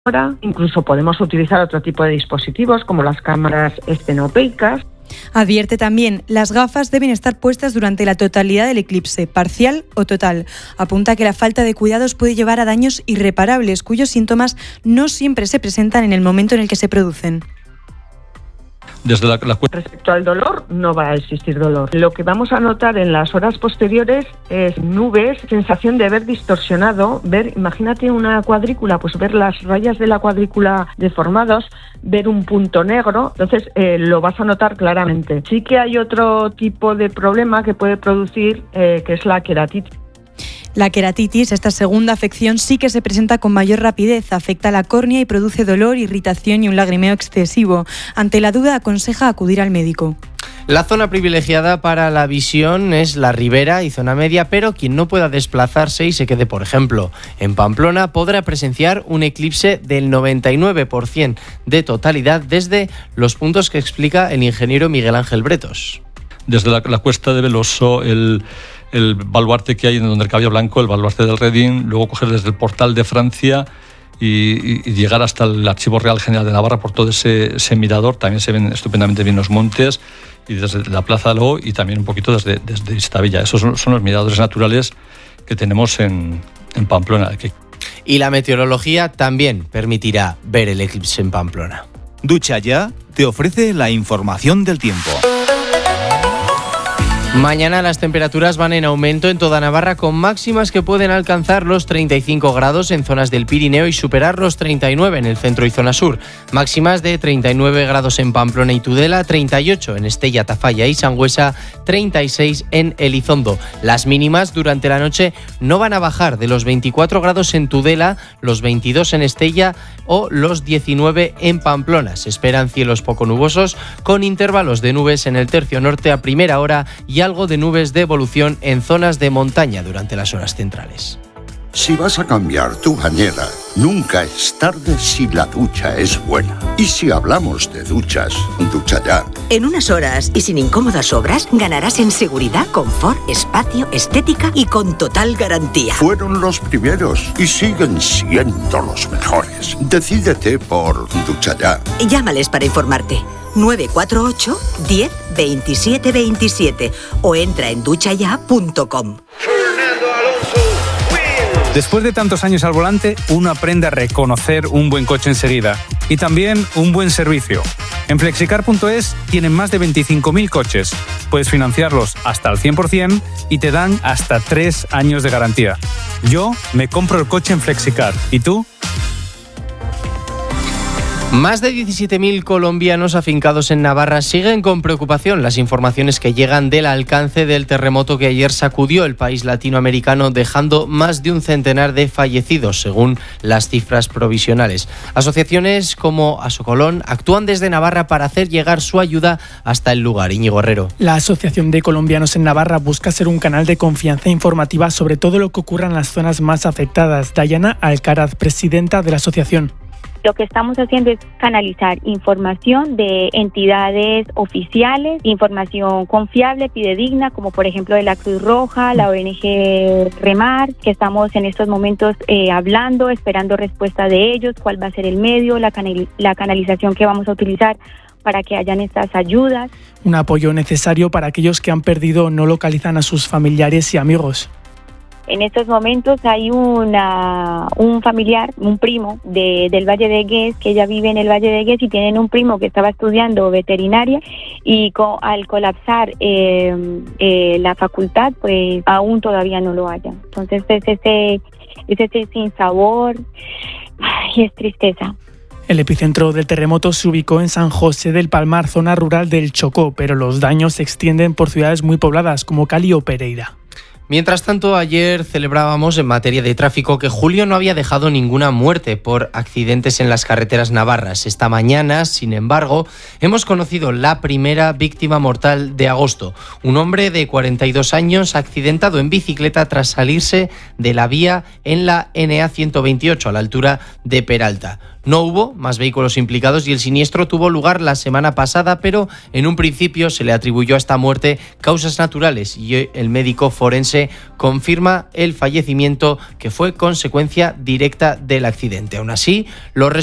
Incluso podemos utilizar otro tipo de dispositivos como las cámaras estenopeicas. Advierte también, las gafas deben estar puestas durante la totalidad del eclipse, parcial o total. Apunta que la falta de cuidados puede llevar a daños irreparables, cuyos síntomas no siempre se presentan en el momento en el que se producen. Respecto al dolor, no va a existir dolor. Lo que vamos a notar en las horas posteriores es nubes, sensación de ver distorsionado, imagínate una cuadrícula, pues ver las rayas de la cuadrícula deformados, ver un punto negro, entonces lo vas a notar claramente. Sí que hay otro tipo de problema que puede producir, que es la queratitis. La queratitis, esta segunda afección, sí que se presenta con mayor rapidez, afecta a la córnea y produce dolor, irritación y un lagrimeo excesivo. Ante la duda, aconseja acudir al médico. La zona privilegiada para la visión es la ribera y zona media, pero quien no pueda desplazarse y se quede, por ejemplo, en Pamplona, podrá presenciar un eclipse del 99% de totalidad desde los puntos que explica el ingeniero Miguel Ángel Bretos. Desde la cuesta de Veloso, el baluarte que hay en donde el Caballo Blanco, el baluarte del Redín, luego coger desde el Portal de Francia y llegar hasta el Archivo Real General de Navarra por todo ese mirador. También se ven estupendamente bien los montes, y desde la Plaza de Ló y también un poquito desde Iztabella. Esos son los miradores naturales que tenemos en Pamplona. Y la meteorología también permitirá ver el eclipse en Pamplona. Ducha Ya te ofrece la información del tiempo. Mañana las temperaturas van en aumento en toda Navarra, con máximas que pueden alcanzar los 35 grados en zonas del Pirineo y superar los 39 en el centro y zona sur. Máximas de 39 grados en Pamplona y Tudela, 38 en Estella, Tafalla y Sangüesa, 36 en Elizondo. Las mínimas durante la noche no van a bajar de los 24 grados en Tudela, los 22 en Estella o los 19 en Pamplona. Se esperan cielos poco nubosos con intervalos de nubes en el tercio norte a primera hora y algo de nubes de evolución en zonas de montaña durante las horas centrales. Si vas a cambiar tu bañera, nunca es tarde si la ducha es buena. Y si hablamos de duchas, Ducha Ya. En unas horas y sin incómodas obras, ganarás en seguridad, confort, espacio, estética y con total garantía. Fueron los primeros y siguen siendo los mejores. Decídete por Ducha Ya. Llámales para informarte. 948 10 27 27 o entra en duchaya.com. Después de tantos años al volante, uno aprende a reconocer un buen coche enseguida y también un buen servicio. En Flexicar.es tienen más de 25.000 coches. Puedes financiarlos hasta el 100% y te dan hasta 3 años de garantía. Yo me compro el coche en Flexicar. ¿Y tú? Más de 17.000 colombianos afincados en Navarra siguen con preocupación las informaciones que llegan del alcance del terremoto que ayer sacudió el país latinoamericano, dejando más de un centenar de fallecidos, según las cifras provisionales. Asociaciones como Asocolón actúan desde Navarra para hacer llegar su ayuda hasta el lugar. Íñigo Herrero. La Asociación de Colombianos en Navarra busca ser un canal de confianza informativa sobre todo lo que ocurra en las zonas más afectadas. Dayana Alcaraz, presidenta de la asociación. Lo que estamos haciendo es canalizar información de entidades oficiales, información confiable, fidedigna, como por ejemplo de la Cruz Roja, la ONG Remar, que estamos en estos momentos hablando, esperando respuesta de ellos, cuál va a ser el medio, la canalización que vamos a utilizar para que hayan estas ayudas. Un apoyo necesario para aquellos que han perdido o no localizan a sus familiares y amigos. En estos momentos hay un familiar, un primo del Valle de Gués, que ella vive en el Valle de Gués y tienen un primo que estaba estudiando veterinaria y al colapsar la facultad, pues aún todavía no lo hayan. Entonces es ese sinsabor y es tristeza. El epicentro del terremoto se ubicó en San José del Palmar, zona rural del Chocó, pero los daños se extienden por ciudades muy pobladas como Cali o Pereira. Mientras tanto, ayer celebrábamos en materia de tráfico que julio no había dejado ninguna muerte por accidentes en las carreteras navarras. Esta mañana, sin embargo, hemos conocido la primera víctima mortal de agosto. Un hombre de 42 años accidentado en bicicleta tras salirse de la vía en la NA 128 a la altura de Peralta. No hubo más vehículos implicados y el siniestro tuvo lugar la semana pasada, pero en un principio se le atribuyó a esta muerte causas naturales y el médico forense confirma el fallecimiento que fue consecuencia directa del accidente. Aún así, los